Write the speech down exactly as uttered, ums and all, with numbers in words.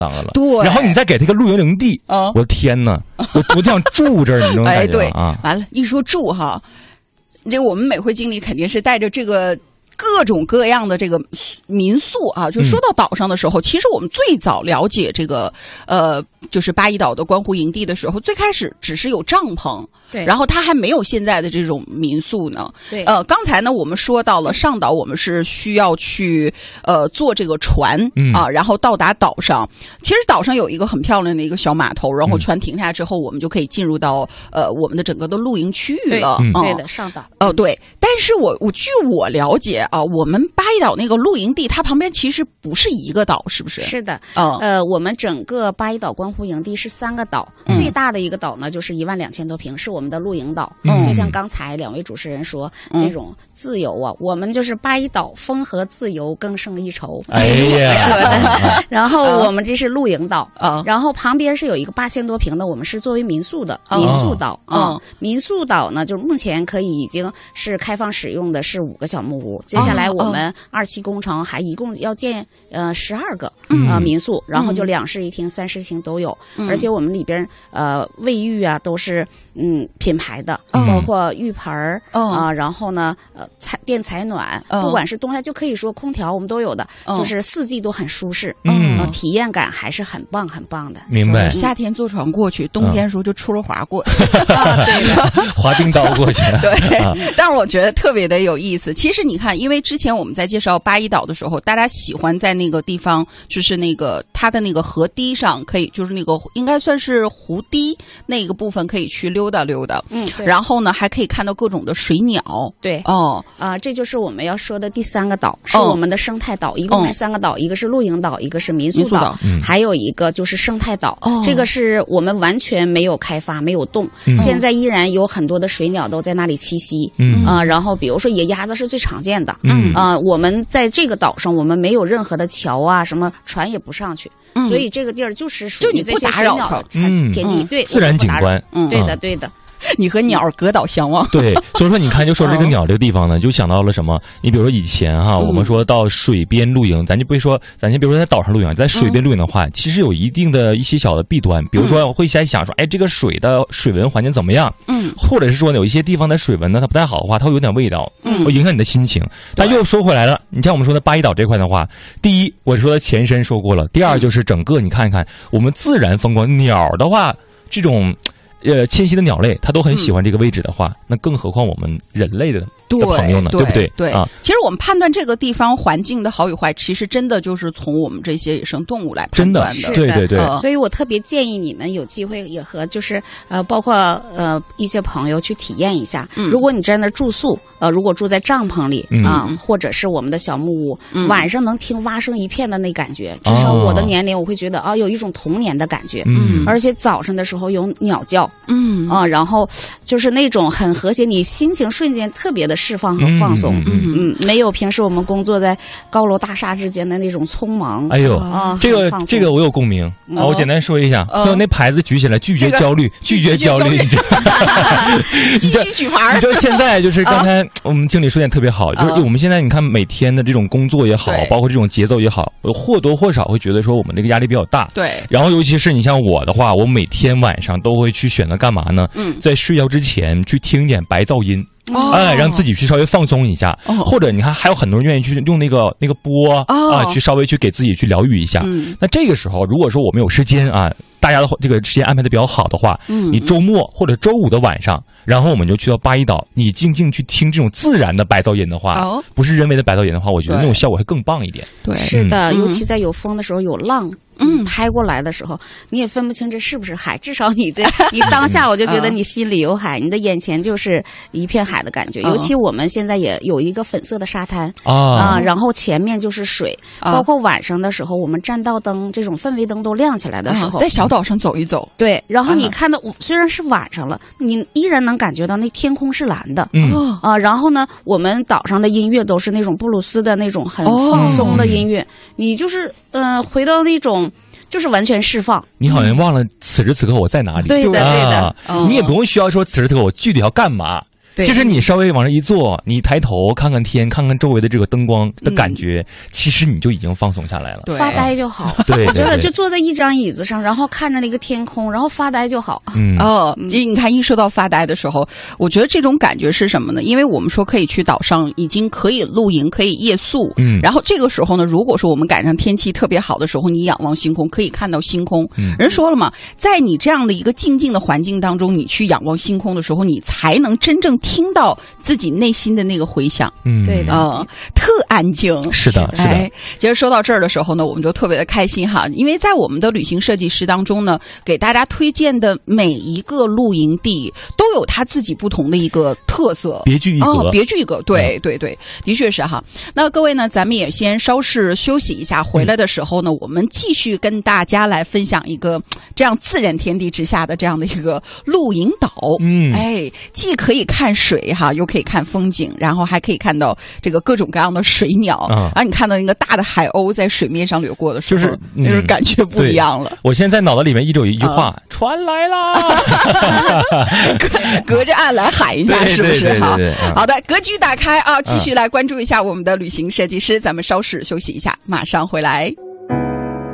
了。 对， 然后你再给他个露营营地，啊、我的天哪，我我想住这儿，你这种感觉啊！ 哎、完了，一说住哈，这我们每回经历肯定是带着这个。各种各样的这个民宿啊，就说到岛上的时候，嗯、其实我们最早了解这个呃，就是巴厘岛的观湖营地的时候，最开始只是有帐篷， 对， 然后它还没有现在的这种民宿呢。 对， 呃，刚才呢我们说到了上岛，我们是需要去呃坐这个船、嗯、啊，然后到达岛上。其实岛上有一个很漂亮的一个小码头，然后船停下之后，我们就可以进入到呃我们的整个的露营区域了。 对， 嗯、 对的，上岛。 哦、呃，对，但是我我据我了解。啊，我们巴厘岛那个露营地，它旁边其实不是一个岛，是不是？ 是的， 嗯、 呃，我们整个巴厘岛观湖营地是三个岛，嗯、最大的一个岛呢就是一万两千多平，是我们的露营岛。嗯，就像刚才两位主持人说，嗯、这种自由啊，我们就是巴厘岛风和自由更胜一筹。 哎呀， 说的。然后我们这是露营岛， 啊， 然后旁边是有一个八千多平的，我们是作为民宿的民宿岛啊。民宿岛呢，就是目前可以已经是开放使用的是五个小木屋。接下来我们二期工程还一共要建呃十二个呃民宿，然后就两室一厅、三室一厅都有，而且我们里边呃卫浴啊都是嗯品牌的，包括浴盆儿啊，然后呢呃采电采暖，不管是冬夏就可以说空调我们都有的，就是四季都很舒适，嗯，体验感还是很棒很棒的。 明白。 夏天坐船过去，冬天时候就出了滑过去， 啊对， 滑冰刀过去。 对，但是我觉得特别的有意思。其实你看，因为之前我们在介绍巴厘岛的时候，大家喜欢在那个地方，就是那个它的那个河堤上，可以就是那个应该算是湖堤那个部分可以去溜达溜达。 嗯， 然后呢，还可以看到各种的水鸟。 对， 哦， 啊、呃，这就是我们要说的第三个岛，是我们的生态岛，哦、一共是三个岛，一个是露营岛，一个是民宿岛， 岛嗯、 还有一个就是生态岛。 哦， 这个是我们完全没有开发，没有动，嗯、现在依然有很多的水鸟都在那里栖息。嗯啊、呃，然后比如说野鸭子是最常见的。嗯啊、呃，我们在这个岛上，我们没有任何的桥啊，什么船也不上去。嗯、所以这个地儿就是属于这些水鸟的田地，对， 自然景观。 嗯，对的，对的。 你和鸟隔岛相望。 对，所以说你看，就说这个鸟这个地方呢，就想到了什么？你比如说以前哈，我们说到水边露营，咱就不说，咱就比如说在岛上露营，在水边露营的话，其实有一定的一些小的弊端，比如说我会先想说，哎，这个水的水文环境怎么样？嗯，或者是说有一些地方的水文呢，它不太好的话，它会有点味道，嗯，会影响你的心情。但又说回来了，你像我们说的巴厘岛这块的话，第一，我说的前身说过了，第二就是整个你看看我们自然风光，鸟的话，这种。呃，迁徙的鸟类，它都很喜欢这个位置的话，嗯、那更何况我们人类的的朋友呢，对不对？ 对啊，其实我们判断这个地方环境的好与坏，其实真的就是从我们这些野生动物来判断的。 的对对对、 呃。所以我特别建议你们有机会也和就是呃，包括呃一些朋友去体验一下。嗯、如果你在那住宿，呃，如果住在帐篷里啊、嗯呃，或者是我们的小木屋，嗯、晚上能听蛙声一片的那感觉，至少我的年龄我会觉得啊、哦，有一种童年的感觉。嗯，而且早上的时候有鸟叫。嗯啊，然后就是那种很和谐，你心情瞬间特别的释放和放松。嗯 嗯, 嗯, 嗯，没有平时我们工作在高楼大厦之间的那种匆忙。 哎呦， 啊， 这个这个我有共鸣。嗯、啊，我简单说一下，就、嗯、那牌子举起来，拒绝焦虑，这个、拒绝焦虑。 继续举牌。 你知道现在就是刚才我们经理说点特别好，就是我们现在你看每天的这种工作也好，包括这种节奏也好，或多或少会觉得说我们这个压力比较大。 对。然后尤其是你像我的话，我每天晚上都会去选择干嘛呢？嗯，在睡觉之前去听一点白噪音。哦、哎，让自己去稍微放松一下，哦、或者你看还有很多人愿意去用那个那个波、哦、啊，去稍微去给自己去疗愈一下。嗯、那这个时候，如果说我们有时间啊，大家的这个时间安排的比较好的话，嗯，你周末或者周五的晚上，然后我们就去到巴厘岛，你静静去听这种自然的白噪音的话，哦、不是人为的白噪音的话，我觉得那种效果会更棒一点。 对， 是的，嗯、尤其在有风的时候，有浪。嗯，拍过来的时候，你也分不清这是不是海。至少你在你当下，我就觉得你心里有海，你的眼前就是一片海的感觉。尤其我们现在也有一个粉色的沙滩啊、呃，然后前面就是水，包括晚上的时候，我们栈道灯这种氛围灯都亮起来的时候， 在小岛上走一走， 对，然后你看到虽然是晚上了，你依然能感觉到那天空是蓝的，嗯啊，然后呢，我们岛上的音乐都是那种布鲁斯的那种很放松的音乐，你就是呃回到那种。就是完全释放。 你好像忘了此时此刻我在哪里。 对的，对的。 啊、你也不用需要说此时此刻我具体要干嘛。 其实你稍微往这一坐，你抬头看看天，看看周围的这个灯光的感觉，嗯、其实你就已经放松下来了。 对，发呆就好。 对， 我觉得就坐在一张椅子上，然后看着那个天空，然后发呆就好。 嗯哦，你看一说到发呆的时候，我觉得这种感觉是什么呢？因为我们说可以去岛上，已经可以露营，可以夜宿。嗯，然后这个时候呢，如果说我们赶上天气特别好的时候，你仰望星空，可以看到星空。嗯，人说了嘛，在你这样的一个静静的环境当中，你去仰望星空的时候，你才能真正听到自己内心的那个回响。 嗯，对的， 呃，特安静。 是的，是的。 哎，其实说到这儿的时候呢，我们就特别的开心哈，因为在我们的旅行设计师当中呢，给大家推荐的每一个露营地都有它自己不同的一个特色， 别具一格， 哦、别具一格。对、嗯、对对，的确是哈。那各位呢，咱们也先稍事休息一下，回来的时候呢，嗯、我们继续跟大家来分享一个这样自然天地之下的这样的一个露营岛。嗯，哎，既可以看水哈，又可以看风景，然后还可以看到这个各种各样的水鸟。嗯、然后你看到那个大的海鸥在水面上掠过的时候，就是那种、嗯、感觉不一样了。 我现在脑子里面一直有一句话：“嗯、船来啦！” 隔隔着岸来喊一下，是不是？好，好的，格局打开啊，继续来关注一下我们的旅行设计师。咱们稍事休息一下，马上回来。